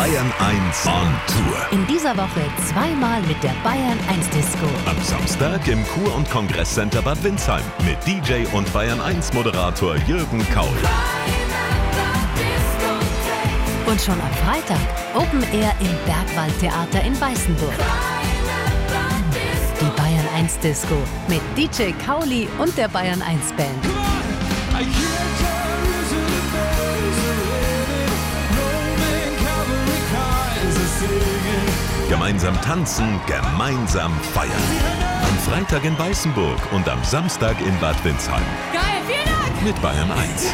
Bayern 1 on Tour. In dieser Woche zweimal mit der Bayern 1 Disco. Am Samstag im Kur- und Kongresscenter Bad Windsheim mit DJ und Bayern 1 Moderator Jürgen Kaul. Und schon am Freitag Open Air im Bergwaldtheater in Weißenburg. Die Bayern 1 Disco mit DJ Kauli und der Bayern 1 Band. Gemeinsam tanzen, gemeinsam feiern. Am Freitag in Weißenburg und am Samstag in Bad Windsheim. Geil, vielen Dank! Mit Bayern 1.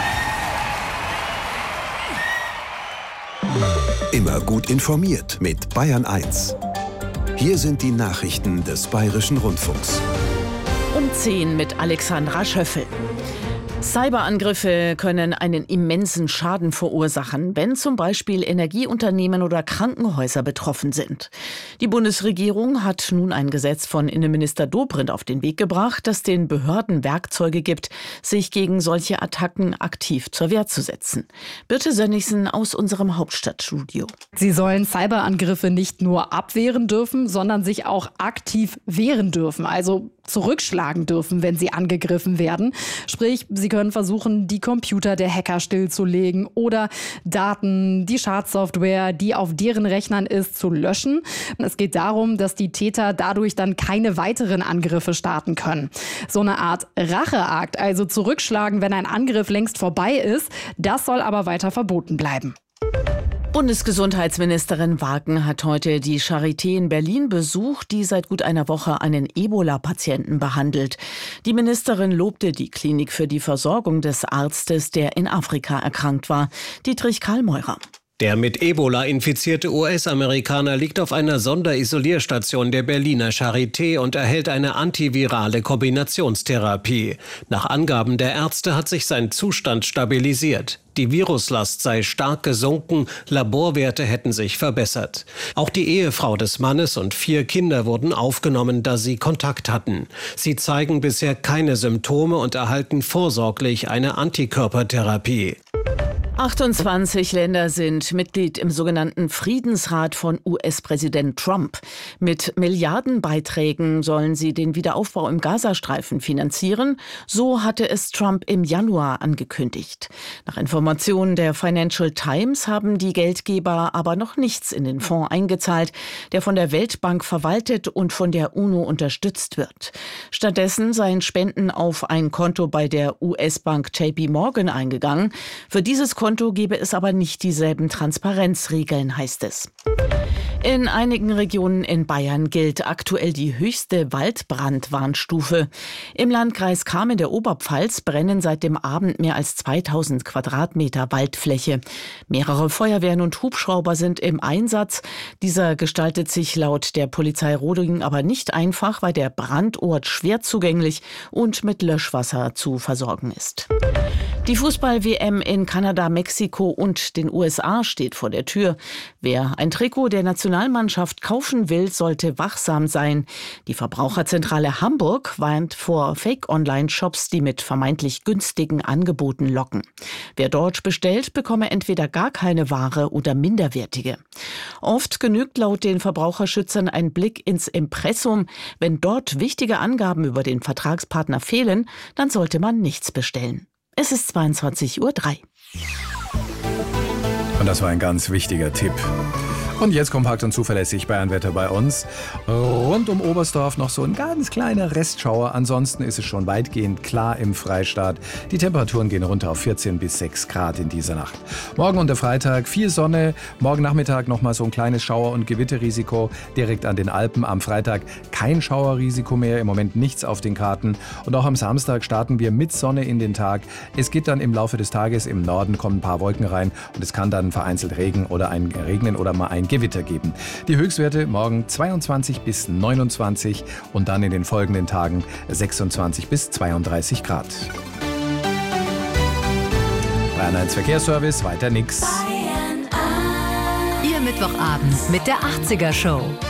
Immer gut informiert mit Bayern 1. Hier sind die Nachrichten des Bayerischen Rundfunks. Um 10 mit Alexandra Schöffel. Cyberangriffe können einen immensen Schaden verursachen, wenn zum Beispiel Energieunternehmen oder Krankenhäuser betroffen sind. Die Bundesregierung hat nun ein Gesetz von Innenminister Dobrindt auf den Weg gebracht, das den Behörden Werkzeuge gibt, sich gegen solche Attacken aktiv zur Wehr zu setzen. Birte Sönnigsen aus unserem Hauptstadtstudio. Sie sollen Cyberangriffe nicht nur abwehren dürfen, sondern sich auch aktiv wehren dürfen, also zurückschlagen dürfen, wenn sie angegriffen werden. Sprich, sie können versuchen, die Computer der Hacker stillzulegen oder Daten, die Schadsoftware, die auf deren Rechnern ist, zu löschen. Es geht darum, dass die Täter dadurch dann keine weiteren Angriffe starten können. So eine Art Racheakt, also zurückschlagen, wenn ein Angriff längst vorbei ist, das soll aber weiter verboten bleiben. Bundesgesundheitsministerin Wagen hat heute die Charité in Berlin besucht, die seit gut einer Woche einen Ebola-Patienten behandelt. Die Ministerin lobte die Klinik für die Versorgung des Arztes, der in Afrika erkrankt war. Dietrich Karlmeurer. Der mit Ebola infizierte US-Amerikaner liegt auf einer Sonderisolierstation der Berliner Charité und erhält eine antivirale Kombinationstherapie. Nach Angaben der Ärzte hat sich sein Zustand stabilisiert. Die Viruslast sei stark gesunken, Laborwerte hätten sich verbessert. Auch die Ehefrau des Mannes und 4 Kinder wurden aufgenommen, da sie Kontakt hatten. Sie zeigen bisher keine Symptome und erhalten vorsorglich eine Antikörpertherapie. 28 Länder sind Mitglied im sogenannten Friedensrat von US-Präsident Trump. Mit Milliardenbeiträgen sollen sie den Wiederaufbau im Gazastreifen finanzieren. So hatte es Trump im Januar angekündigt. Nach Informationen der Financial Times haben die Geldgeber aber noch nichts in den Fonds eingezahlt, der von der Weltbank verwaltet und von der UNO unterstützt wird. Stattdessen seien Spenden auf ein Konto bei der US-Bank JP Morgan eingegangen. Für dieses Konto gebe es aber nicht dieselben Transparenzregeln, heißt es. In einigen Regionen in Bayern gilt aktuell die höchste Waldbrandwarnstufe. Im Landkreis Cham in der Oberpfalz brennen seit dem Abend mehr als 2000 Quadratmeter Waldfläche. Mehrere Feuerwehren und Hubschrauber sind im Einsatz. Dieser gestaltet sich laut der Polizei Roding aber nicht einfach, weil der Brandort schwer zugänglich und mit Löschwasser zu versorgen ist. Die Fußball-WM in Kanada, Mexiko und den USA steht vor der Tür. Wer ein Trikot der Nationalmannschaft kaufen will, sollte wachsam sein. Die Verbraucherzentrale Hamburg warnt vor Fake-Online-Shops, die mit vermeintlich günstigen Angeboten locken. Wer dort bestellt, bekomme entweder gar keine Ware oder minderwertige. Oft genügt laut den Verbraucherschützern ein Blick ins Impressum. Wenn dort wichtige Angaben über den Vertragspartner fehlen, dann sollte man nichts bestellen. Es ist 22:03 Uhr. Und das war ein ganz wichtiger Tipp. Und jetzt kompakt und zuverlässig Bayernwetter bei uns. Rund um Oberstdorf noch so ein ganz kleiner Restschauer. Ansonsten ist es schon weitgehend klar im Freistaat. Die Temperaturen gehen runter auf 14 bis 6 Grad in dieser Nacht. Morgen und der Freitag viel Sonne. Morgen Nachmittag nochmal so ein kleines Schauer- und Gewitterrisiko direkt an den Alpen. Am Freitag kein Schauerrisiko mehr. Im Moment nichts auf den Karten. Und auch am Samstag starten wir mit Sonne in den Tag. Es geht dann im Laufe des Tages im Norden kommen ein paar Wolken rein. Und es kann dann vereinzelt regnen oder mal ein Gewitter geben. Die Höchstwerte morgen 22 bis 29 und dann in den folgenden Tagen 26 bis 32 Grad. Bayern 1 Verkehrsservice, weiter nix. Ihr Mittwochabend mit der 80er Show.